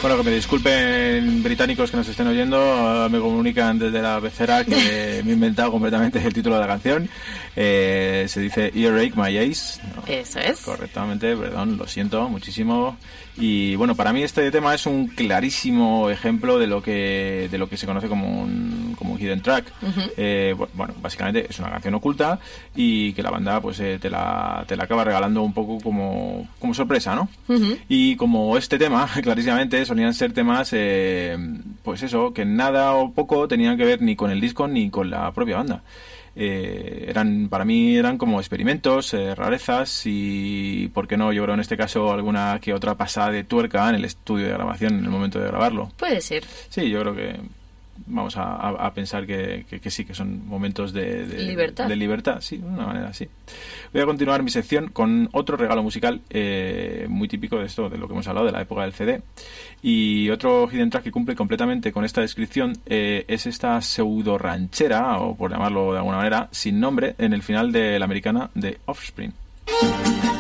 Bueno, que me disculpen británicos que nos estén oyendo, me comunican desde la pecera que me he inventado completamente el título de la canción. Se dice Earache My Ace, ¿no? Eso es. Correctamente, perdón, lo siento muchísimo. Y bueno, para mí este tema es un clarísimo ejemplo de lo que se conoce como un hidden track. Bueno, básicamente es una canción oculta y que la banda pues te la acaba regalando un poco como sorpresa, ¿no? Y como este tema, clarísimamente, solían ser temas, pues eso, que nada o poco tenían que ver ni con el disco ni con la propia banda. Para mí eran como experimentos, rarezas y, ¿por qué no? Yo creo en este caso alguna que otra pasada de tuerca en el estudio de grabación en el momento de grabarlo. Puede ser. Sí, yo creo que vamos a pensar que sí, que son momentos de libertad, sí, de una manera así. Voy a continuar mi sección con otro regalo musical muy típico de esto, de lo que hemos hablado, de la época del CD. Y otro hidden track que cumple completamente con esta descripción es esta pseudo ranchera, o por llamarlo de alguna manera, sin nombre, en el final de la americana de Offspring.